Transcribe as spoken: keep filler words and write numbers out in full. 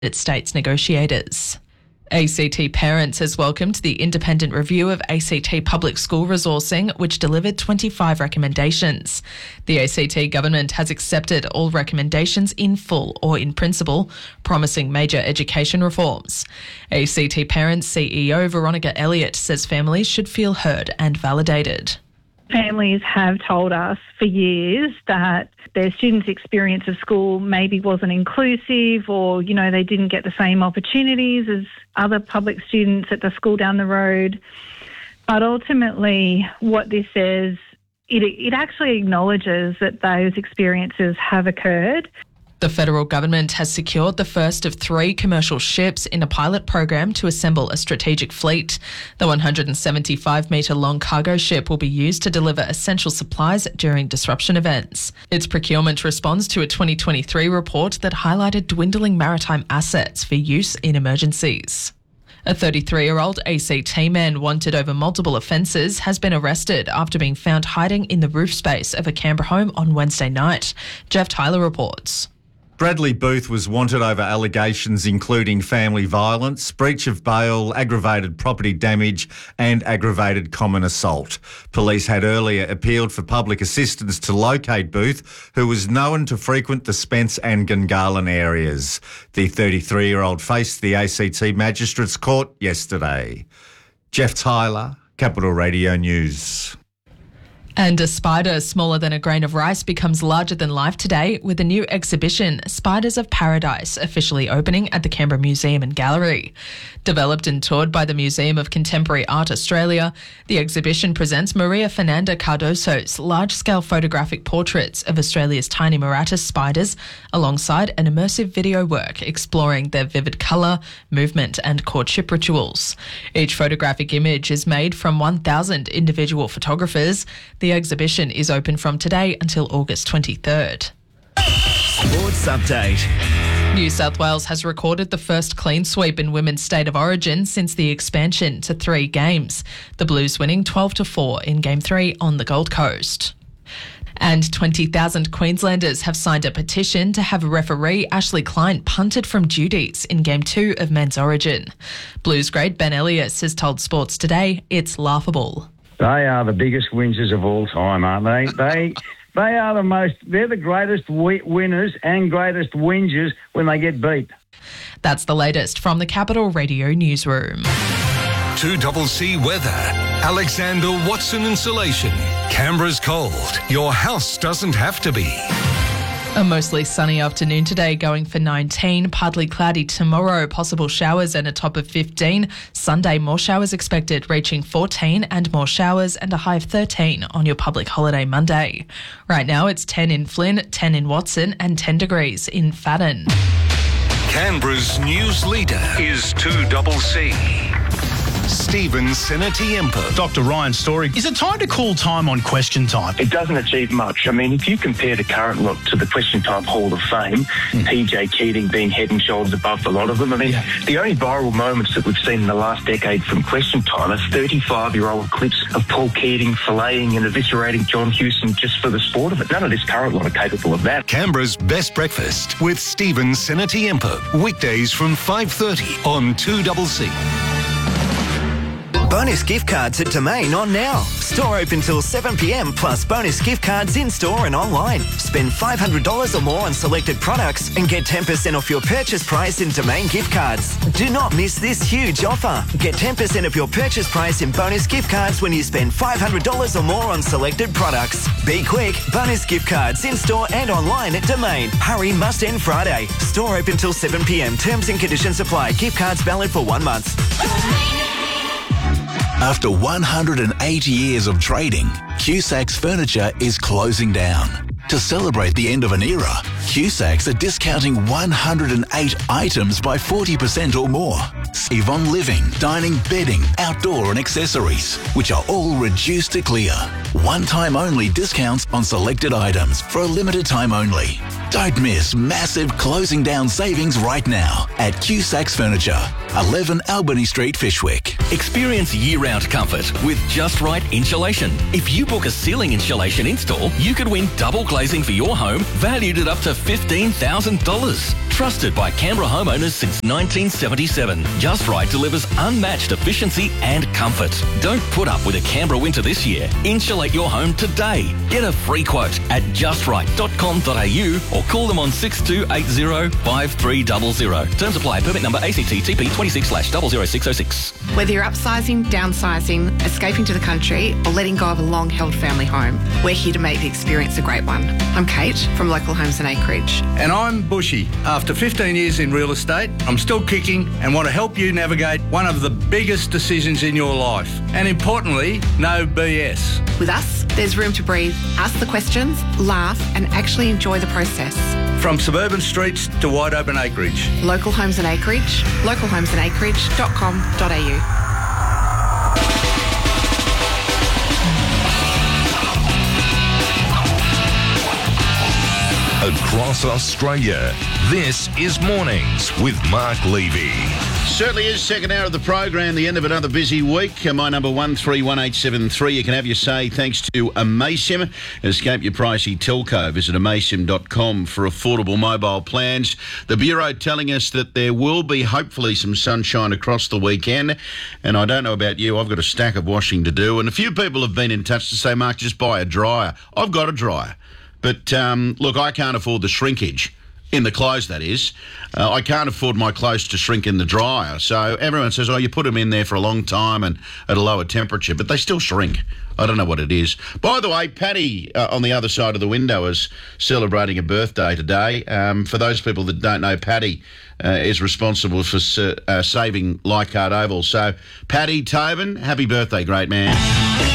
States negotiators. A C T Parents has welcomed the independent review of A C T public school resourcing, which delivered twenty-five recommendations. The A C T government has accepted all recommendations in full or in principle, promising major education reforms. A C T Parents C E O Veronica Elliott says families should feel heard and validated. Families have told us for years that their students' experience of school maybe wasn't inclusive, or, you know, they didn't get the same opportunities as other public students at the school down the road. But ultimately, what this says, it, it actually acknowledges that those experiences have occurred. The federal government has secured the first of three commercial ships in a pilot program to assemble a strategic fleet. The one hundred seventy-five metre long cargo ship will be used to deliver essential supplies during disruption events. Its procurement responds to a twenty twenty-three report that highlighted dwindling maritime assets for use in emergencies. A thirty-three-year-old A C T man wanted over multiple offences has been arrested after being found hiding in the roof space of a Canberra home on Wednesday night. Jeff Tyler reports. Bradley Booth was wanted over allegations including family violence, breach of bail, aggravated property damage and aggravated common assault. Police had earlier appealed for public assistance to locate Booth, who was known to frequent the Spence and Gungahlin areas. The thirty-three-year-old faced the A C T Magistrates Court yesterday. Jeff Tyler, Capital Radio News. And a spider smaller than a grain of rice becomes larger than life today with a new exhibition, Spiders of Paradise, officially opening at the Canberra Museum and Gallery. Developed and toured by the Museum of Contemporary Art Australia, the exhibition presents Maria Fernanda Cardoso's large-scale photographic portraits of Australia's tiny Moratus spiders alongside an immersive video work exploring their vivid colour, movement and courtship rituals. Each photographic image is made from one thousand individual photographers. The exhibition is open from today until August twenty-third. Sports Update. New South Wales has recorded the first clean sweep in women's state of origin since the expansion to three games. The Blues winning twelve to four in Game three on the Gold Coast. And twenty thousand Queenslanders have signed a petition to have referee Ashley Klein punted from duties in Game two of Men's Origin. Blues great Ben Elias has told Sports Today it's laughable. They are the biggest whingers of all time, aren't they? They they are the most, they're the greatest wi- winners and greatest whingers when they get beat. That's the latest from the Capital Radio Newsroom. two C C weather. Alexander Watson Insulation. Canberra's cold. Your house doesn't have to be. A mostly sunny afternoon today, going for nineteen, partly cloudy tomorrow, possible showers and a top of fifteen. Sunday, more showers expected, reaching fourteen and more showers and a high of thirteen on your public holiday Monday. Right now it's ten in Flynn, ten in Watson and ten degrees in Fadden. Canberra's news leader is two C C. Stephen Sinatiempa. Doctor Ryan Story. Is it time to call time on Question Time? It doesn't achieve much. I mean, if you compare the current lot to the Question Time Hall of Fame, mm. P J Keating being head and shoulders above a lot of them. I mean, yeah. The only viral moments that we've seen in the last decade from Question Time are thirty-five-year-old clips of Paul Keating filleting and eviscerating John Hewson just for the sport of it. None of this current lot are capable of that. Canberra's Best Breakfast with Stephen Sinatiempa. Weekdays from five thirty on two C C. Bonus gift cards at Domain on now. Store open till seven p m plus bonus gift cards in-store and online. Spend five hundred dollars or more on selected products and get ten percent off your purchase price in Domain gift cards. Do not miss this huge offer. Get ten percent of your purchase price in bonus gift cards when you spend five hundred dollars or more on selected products. Be quick. Bonus gift cards in-store and online at Domain. Hurry, must end Friday. Store open till seven p m. Terms and conditions apply. Gift cards valid for one month. After one hundred eighty years of trading, Cusacks Furniture is closing down. To celebrate the end of an era, Cusacks are discounting one hundred eight items by forty percent or more. Save on living, dining, bedding, outdoor and accessories, which are all reduced to clear. One-time only discounts on selected items for a limited time only. Don't miss massive closing down savings right now at Cusacks Furniture, eleven Albany Street, Fishwick. Experience year-round comfort with Just Right Insulation. If you book a ceiling insulation install, you could win double glazing for your home, valued at up to to fifteen thousand dollars. Trusted by Canberra homeowners since nineteen seventy-seven. Just Right delivers unmatched efficiency and comfort. Don't put up with a Canberra winter this year. Insulate your home today. Get a free quote at just right dot com dot a u or call them on six two eight zero five three zero zero. Terms apply. Permit number A C T T P twenty-six slash zero zero six zero six. Whether you're upsizing, downsizing, escaping to the country, or letting go of a long-held family home, we're here to make the experience a great one. I'm Kate from Local Homes and Acreage. And I'm Bushy. After fifteen years in real estate, I'm still kicking and want to help you navigate one of the biggest decisions in your life. And importantly, no B S. With us, there's room to breathe, ask the questions, laugh, and actually enjoy the process. From suburban streets to wide open acreage. Local Homes and Acreage, local homes and acreage dot com dot a u. Across Australia, this is Mornings with Mark Levy. Certainly is second hour of the program, the end of another busy week. Uh, my number one three one eight seven three. You can have your say thanks to Amaysim. Escape your pricey telco. Visit amaysim dot com for affordable mobile plans. The Bureau telling us that there will be hopefully some sunshine across the weekend. And I don't know about you, I've got a stack of washing to do. And a few people have been in touch to say, Mark, just buy a dryer. I've got a dryer. But, um, look, I can't afford the shrinkage in the clothes, that is. Uh, I can't afford my clothes to shrink in the dryer. So everyone says, oh, you put them in there for a long time and at a lower temperature, but they still shrink. I don't know what it is. By the way, Patty uh, on the other side of the window is celebrating a birthday today. Um, for those people that don't know, Patty uh, is responsible for uh, saving Leichhardt Oval. So, Patty Tobin, happy birthday, great man.